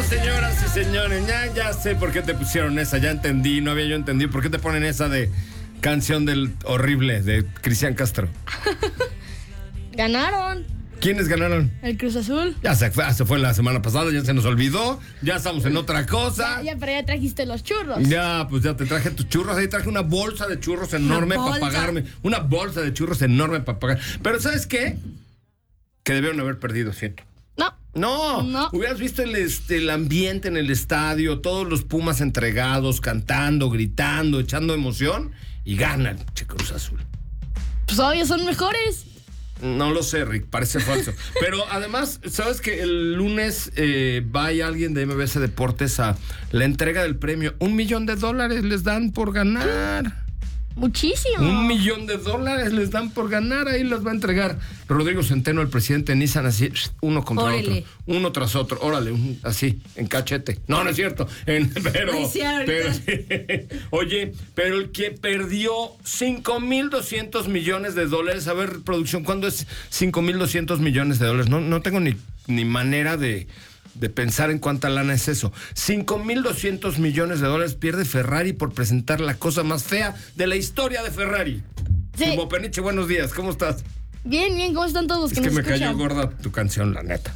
señoras y señores, ya sé por qué te pusieron esa, ya entendí, no había yo entendido por qué te ponen esa de canción del horrible de Cristian Castro. Ganaron. ¿Quiénes ganaron? El Cruz Azul. Ya se fue la semana pasada, ya se nos olvidó, ya estamos en otra cosa. Pero ya trajiste los churros. Ya, pues ya te traje tus churros, ahí traje una bolsa de churros enorme para pagarme. Una bolsa de churros enorme para pagar. Pero ¿sabes qué? Que debieron haber perdido, siento. No. Hubieras visto el ambiente en el estadio, todos los Pumas entregados, cantando, gritando, echando emoción, y ganan, Cruz Azul. Pues obvio, son mejores. No lo sé, Rick, parece falso. Pero además, ¿sabes que el lunes va alguien de MBS Deportes a la entrega del premio? $1 millón les dan por ganar. Muchísimo. $1 millón les dan por ganar, ahí los va a entregar Rodrigo Centeno, el presidente de Nissan, así, uno contra otro, uno tras otro, órale, así, en cachete. No es cierto, pero oye, pero el que perdió $5,200 millones, a ver, producción, ¿cuándo es $5,200 millones? No tengo ni manera de pensar en cuánta lana es eso. $5,200 millones pierde Ferrari por presentar la cosa más fea de la historia de Ferrari. Sí. Como Peniche, buenos días, ¿cómo estás? Bien, ¿cómo están todos? Es que me cayó gorda tu canción, la neta.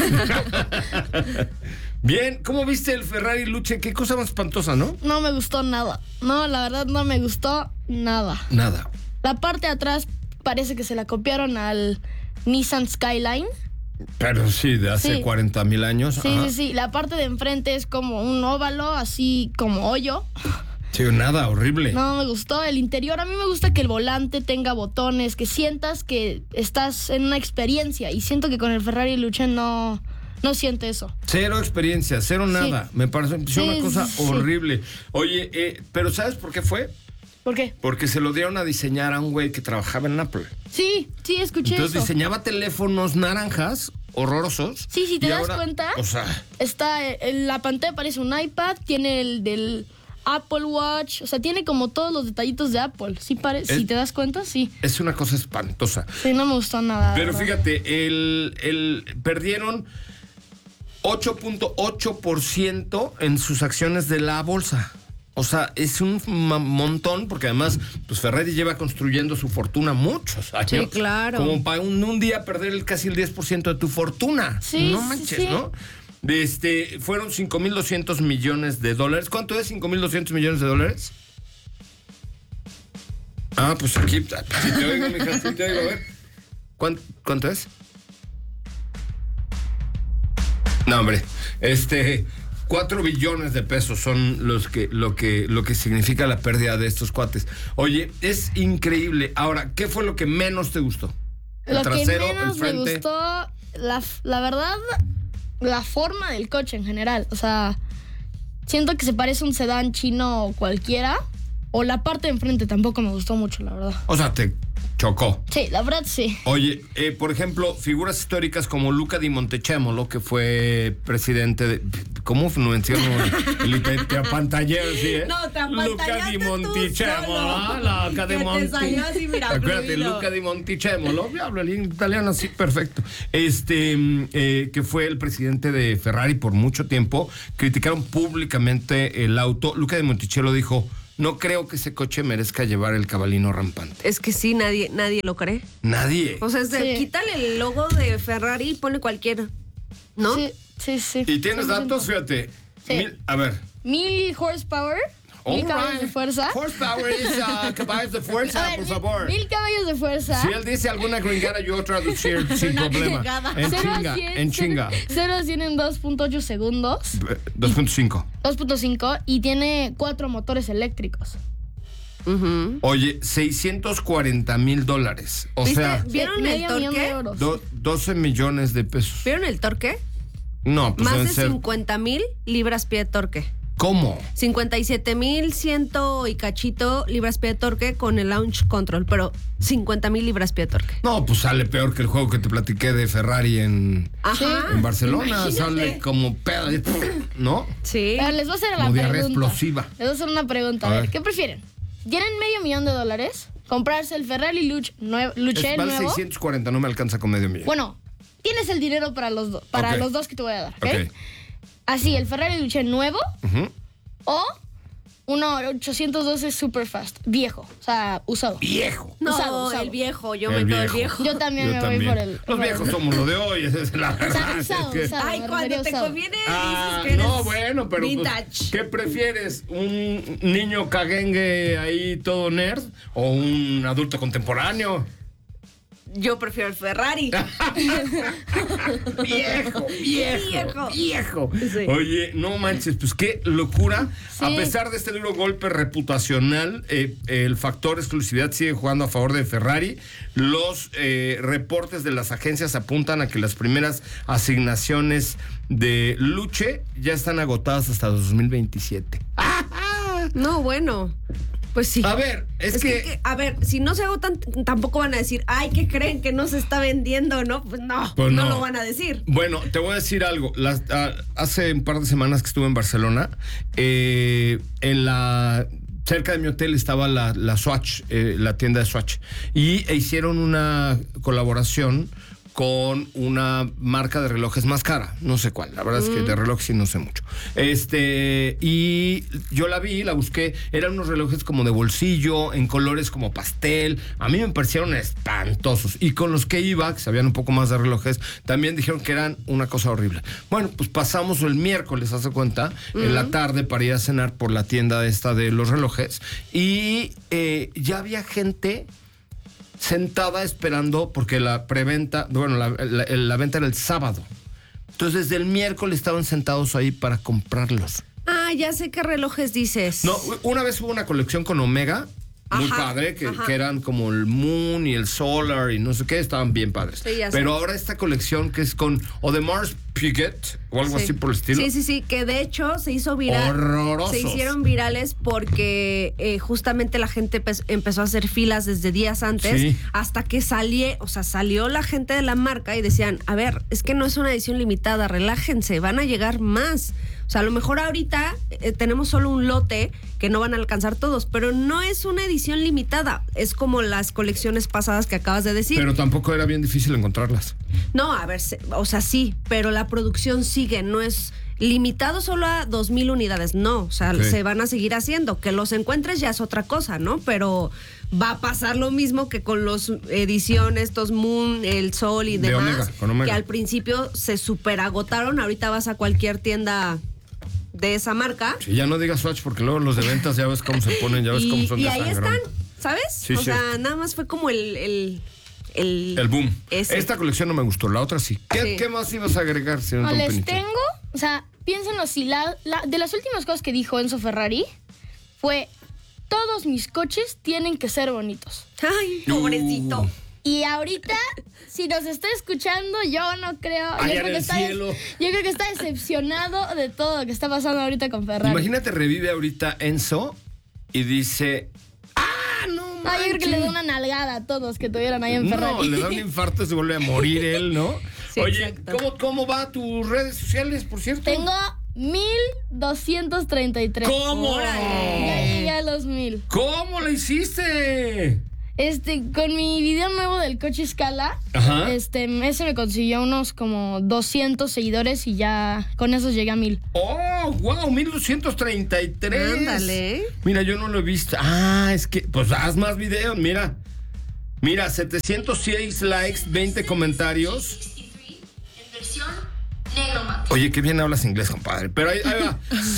Bien, ¿cómo viste el Ferrari Luche? Qué cosa más espantosa, ¿no? No me gustó nada. No, la verdad no me gustó nada. Nada. La parte de atrás parece que se la copiaron al Nissan Skyline. Pero sí, de hace 40,000 años. Sí. La parte de enfrente es como un óvalo, así como hoyo. Sí, nada, horrible. No me gustó. El interior, a mí me gusta que el volante tenga botones, que sientas que estás en una experiencia. Y siento que con el Ferrari Luche no siente eso. Cero experiencia, cero nada. Me pareció una cosa horrible. Oye, pero ¿sabes por qué fue? ¿Por qué? Porque se lo dieron a diseñar a un güey que trabajaba en Apple. Sí, escuché eso. Entonces diseñaba teléfonos naranjas horrorosos. Sí, si te das cuenta, o sea, está en la pantalla parece un iPad, tiene el del Apple Watch, o sea, tiene como todos los detallitos de Apple. Sí, si te das cuenta, sí. Es una cosa espantosa. Sí, no me gustó nada. Pero fíjate, perdieron 8.8% en sus acciones de la bolsa. O sea, es un montón, porque además, pues Ferrari lleva construyendo su fortuna muchos años. Sí, claro. Como para un día perder casi el 10% de tu fortuna. Sí, no manches, sí. ¿no? Fueron $5,200 millones. ¿Cuánto es $5,200 millones? Ah, pues aquí, si te oigo, mija, si te oigo, a ver. ¿Cuánto es? No, hombre, 4 billones de pesos son lo que significa la pérdida de estos cuates. Oye, es increíble. Ahora, ¿qué fue lo que menos te gustó? El trasero, el frente. Me gustó, la verdad, la forma del coche en general. O sea, siento que se parece a un sedán chino cualquiera. O la parte de enfrente tampoco me gustó mucho, la verdad. O sea, te chocó. Sí, la verdad sí. Oye, por ejemplo, figuras históricas como Luca di Montechémolo, que fue presidente de... ¿Cómo menciono? Te apantallé así, ¿eh? No, te apantallaste Luca di Montechémolo, Luca te salió así, mira, acuérdate, Luca di Montechémolo, yo hablo el italiano así, perfecto. Que fue el presidente de Ferrari por mucho tiempo. Criticaron públicamente el auto. Luca di Montechémolo dijo... No creo que ese coche merezca llevar el cabalino rampante. Es que sí, nadie lo cree. Nadie. O sea, quítale el logo de Ferrari y ponle cualquiera, ¿no? Sí. ¿Y tienes datos? Fíjate. Sí. 1000 horsepower. 1000 caballos de fuerza. Horsepower es caballos de fuerza, por favor. 1000 caballos de fuerza. Si él dice alguna gringada, yo traducir sin problema. En chinga. 0 a 100 en 2.8 segundos. 2.5. 2.5 y tiene 4 motores eléctricos. Uh-huh. Oye, $640,000. O sea, ¿vieron el torque? 12 millones de pesos. ¿Vieron el torque? No, pues más de 50,000 libras-pie de torque. ¿Cómo? 57,100 y cachito libras-pie de torque con el launch control, pero 50,000 libras-pie de torque. No, pues sale peor que el juego que te platiqué de Ferrari en Barcelona. Imagínate. Sale como pedo, ¿no? Sí. Pero les voy a hacer como la diarrea pregunta. explosiva. Les voy a hacer una pregunta. A ver, ¿qué prefieren? ¿Tienen $500,000? ¿Comprarse el Ferrari Luche Vale nuevo? 640, no me alcanza con $500,000. Bueno, tienes el dinero para los dos, los dos que te voy a dar, ¿ok? así, el Ferrari Luce nuevo o uno 812 Superfast, viejo, o sea, usado. Viejo. No, usado. el viejo, yo me quedo el viejo. Yo también me voy por el... Los viejos somos lo de hoy, esa es la verdad. Usado. Ay, cuando te conviene dices que eres no, bueno, pero vintage. Pues, ¿qué prefieres? ¿Un niño caguengue ahí todo nerd o un adulto contemporáneo? Yo prefiero el Ferrari. Viejo. Sí. Oye, no manches, pues qué locura. Sí. A pesar de este duro golpe reputacional, el factor exclusividad sigue jugando a favor de Ferrari. Los reportes de las agencias apuntan a que las primeras asignaciones de Luce ya están agotadas hasta 2027. No, bueno. Pues sí. A ver, es que... A ver, si no se agotan, tampoco van a decir, ay, ¿qué creen? Que no se está vendiendo, ¿no? Pues no lo van a decir. Bueno, te voy a decir algo. Hace un par de semanas que estuve en Barcelona, cerca de mi hotel estaba la Swatch, la tienda de Swatch, y hicieron una colaboración con una marca de relojes más cara, no sé cuál, la verdad es que de relojes sí no sé mucho. Y yo la vi, la busqué, eran unos relojes como de bolsillo, en colores como pastel, a mí me parecieron espantosos, y con los que iba, que sabían un poco más de relojes, también dijeron que eran una cosa horrible. Bueno, pues pasamos el miércoles, hace cuenta, en la tarde para ir a cenar por la tienda esta de los relojes, y ya había gente sentada esperando, porque la preventa, bueno, la venta era el sábado. Entonces, desde el miércoles estaban sentados ahí para comprarlos. Ah, ya sé qué relojes dices. No, una vez hubo una colección con Omega, muy padre, que eran como el Moon y el Solar y no sé qué, estaban bien padres. Sí, pero ahora esta colección que es con Audemars Piguet o algo así por el estilo. Sí, que de hecho se hizo viral. Horrorosos. Se hicieron virales porque justamente la gente empezó a hacer filas desde días antes hasta que salió la gente de la marca y decían, a ver, es que no es una edición limitada, relájense, van a llegar más. O sea, a lo mejor ahorita tenemos solo un lote que no van a alcanzar todos, pero no es una edición limitada. Es como las colecciones pasadas que acabas de decir. Pero tampoco era bien difícil encontrarlas. No, a ver, o sea, sí, pero la producción sigue, no es limitado solo a 2,000 unidades, no, o sea, se van a seguir haciendo. Que los encuentres ya es otra cosa, ¿no? Pero va a pasar lo mismo que con los ediciones, estos Moon, el Sol y demás, Omega. Que al principio se superagotaron, ahorita vas a cualquier tienda de esa marca. Sí, ya no digas Swatch porque luego los de ventas ya ves cómo se ponen, ya ves cómo son de sangrón. Y ahí están, ¿sabes? Sí, o sea, nada más fue como el boom. Ese. Esta colección no me gustó, la otra sí. ¿Qué más ibas a agregar, señor Don Peniche? Tengo, o sea, piénsenlo, si de las últimas cosas que dijo Enzo Ferrari fue, todos mis coches tienen que ser bonitos. Ay, pobrecito. Y ahorita, si nos está escuchando, yo no creo. Allá en el cielo. Yo creo que está decepcionado de todo lo que está pasando ahorita con Ferrari. Imagínate, revive ahorita Enzo y dice, no yo creo que le da una nalgada a todos que tuvieran ahí en Ferrari. No, le da un infarto y se vuelve a morir él, ¿no? Sí, oye, ¿cómo va tus redes sociales, por cierto? Tengo 1,233. ¿Cómo? Ya llegué a los 1,000. ¿Cómo lo hiciste? Con mi video nuevo del coche Scala, ese me consiguió unos como 200 seguidores y ya con esos llegué a 1,000. ¡Oh, wow! 1,233. Ándale. Mira, yo no lo he visto. Es que, pues haz más videos, mira. Mira, 706 likes, 20 comentarios. En versión negro mate. Oye, qué bien hablas inglés, compadre. Pero ahí va.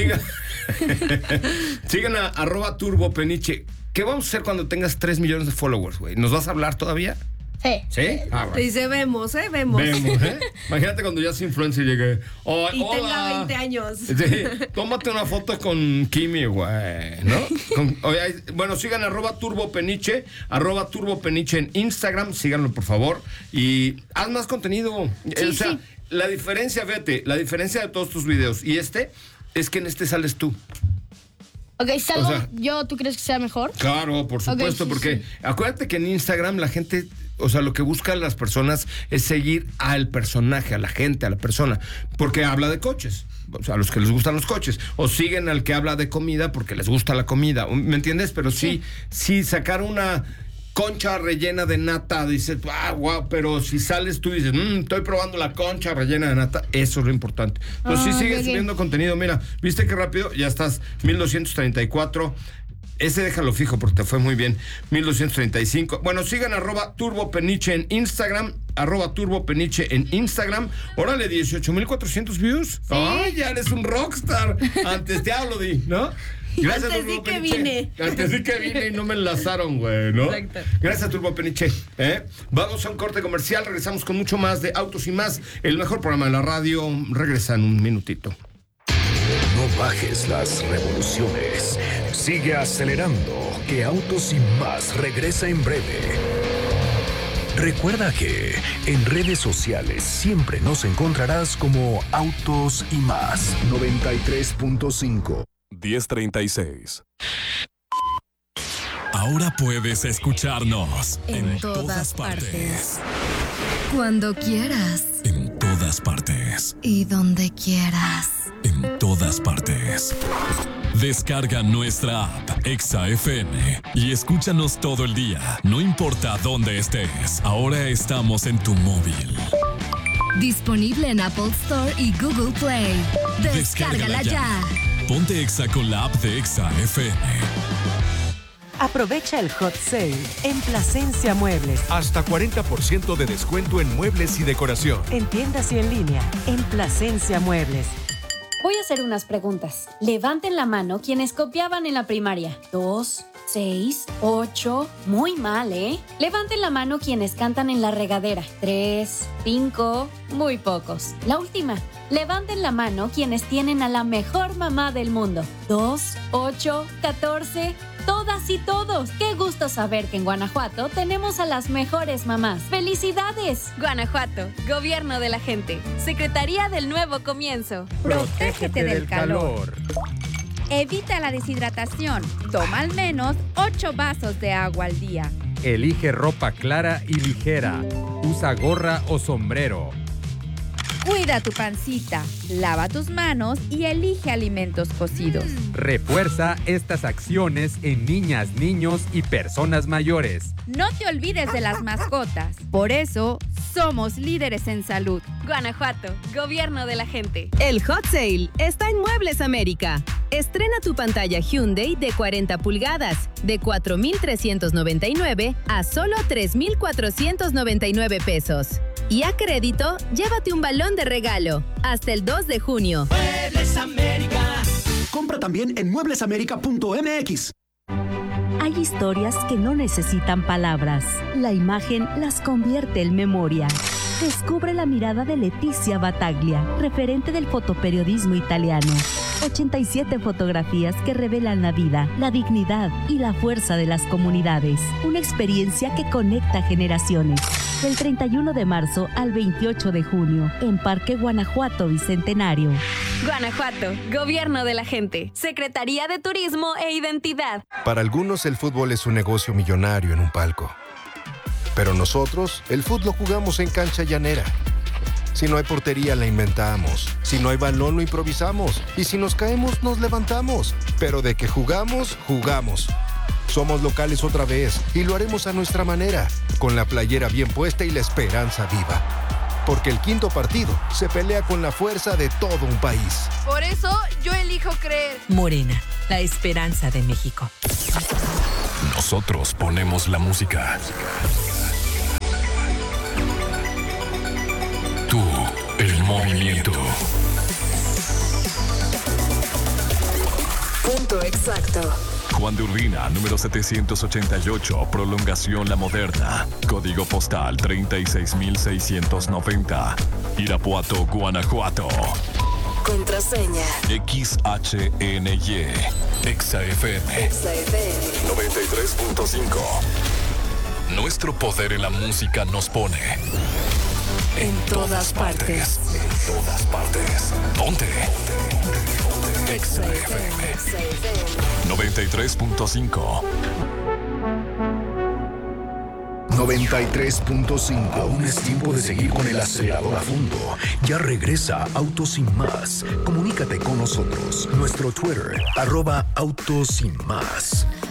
Sigan a @turbopeniche. ¿Qué vamos a hacer cuando tengas 3 millones de followers, güey? ¿Nos vas a hablar todavía? Sí. ¿Sí? Bueno. Dice, vemos. Vemos, Imagínate cuando ya ese influencer llegue. Y tenga 20 años. Sí, tómate una foto con Kimi, güey, ¿no? Bueno, sigan @turbopeniche, @turbopeniche en Instagram. Síganlo, por favor. Y haz más contenido. Sí. La diferencia, fíjate, la diferencia de todos tus videos y es que en este sales tú. Ok, ¿tú crees que sea mejor? Claro, por supuesto, porque acuérdate que en Instagram la gente, o sea, lo que buscan las personas es seguir al personaje, a la gente, a la persona, porque habla de coches, o sea, a los que les gustan los coches, o siguen al que habla de comida porque les gusta la comida, ¿me entiendes? Pero sí sacar una concha rellena de nata, dices, wow, pero si sales tú y dices, estoy probando la concha rellena de nata, eso es lo importante. Entonces sí sigues subiendo contenido, mira, ¿viste qué rápido? Ya estás, 1234. Ese déjalo fijo porque te fue muy bien. 1235. Bueno, sigan @turbopeniche en Instagram. @turbopeniche en Instagram. Órale, 18,400 views. Sí. Ay, ya eres un rockstar. Antes te hablo, ¿no? Gracias, Antes di que vine. Antes di que vine y no me enlazaron, güey, ¿no? Exacto. Gracias, Turbo Peniche. Vamos a un corte comercial. Regresamos con mucho más de Autos y Más. El mejor programa de la radio. Regresa en un minutito. No bajes las revoluciones. Sigue acelerando, que Autos y Más regresa en breve. Recuerda que en redes sociales siempre nos encontrarás como Autos y Más. 93.5. 10:36. Ahora puedes escucharnos en todas partes. Cuando quieras. En todas partes. Y donde quieras. En todas partes. Descarga nuestra app Exa FM y escúchanos todo el día, no importa dónde estés. Ahora estamos en tu móvil. Disponible en Apple Store y Google Play. Descárgala ya. Ponte Exa con la app de Exa FM. Aprovecha el Hot Sale en Plasencia Muebles. Hasta 40% de descuento en muebles y decoración. En tiendas y en línea, en Plasencia Muebles. Voy a hacer unas preguntas. Levanten la mano quienes copiaban en la primaria. 2, 6, 8. Muy mal, ¿eh? Levanten la mano quienes cantan en la regadera. 3, 5. Muy pocos. La última. Levanten la mano quienes tienen a la mejor mamá del mundo. 2, 8, 14. Todas y todos. Qué gusto saber que en Guanajuato tenemos a las mejores mamás. ¡Felicidades! Guanajuato, Gobierno de la Gente. Secretaría del Nuevo Comienzo. Protégete del calor. Evita la deshidratación. Toma al menos 8 vasos de agua al día. Elige ropa clara y ligera. Usa gorra o sombrero. Cuida tu pancita, lava tus manos y elige alimentos cocidos. Refuerza estas acciones en niñas, niños y personas mayores. No te olvides de las mascotas. Por eso, somos líderes en salud. Guanajuato, Gobierno de la Gente. El Hot Sale está en Muebles América. Estrena tu pantalla Hyundai de 40 pulgadas, de 4,399 a solo 3,499 pesos. Y a crédito, llévate un balón de regalo hasta el 2 de junio. Muebles América. Compra también en mueblesamerica.mx. Hay historias que no necesitan palabras. La imagen las convierte en memoria. Descubre la mirada de Leticia Battaglia, referente del fotoperiodismo italiano. 87 fotografías que revelan la vida, la dignidad y la fuerza de las comunidades. Una experiencia que conecta generaciones. Del 31 de marzo al 28 de junio, en Parque Guanajuato Bicentenario. Guanajuato, Gobierno de la Gente. Secretaría de Turismo e Identidad. Para algunos el fútbol es un negocio millonario en un palco. Pero nosotros, el fútbol lo jugamos en cancha llanera. Si no hay portería, la inventamos. Si no hay balón, lo improvisamos. Y si nos caemos, nos levantamos. Pero de que jugamos, jugamos. Somos locales otra vez y lo haremos a nuestra manera, con la playera bien puesta y la esperanza viva. Porque el quinto partido se pelea con la fuerza de todo un país. Por eso, yo elijo creer. Morena, la esperanza de México. Nosotros ponemos la música. Tú, el movimiento. Punto exacto. Juan de Urbina, número 788, prolongación La Moderna. Código postal 36,690. Irapuato, Guanajuato. Contraseña. XHNY. Exa FM. Exa FM. 93.5. Nuestro poder en la música nos pone en todas partes. En todas partes. Ponte. Exa FM. 93.5. 93.5. Aún es tiempo de seguir con el acelerador a fondo. Ya regresa Autos Sin Más. Comunícate con nosotros. Nuestro Twitter, @Autos Sin Más.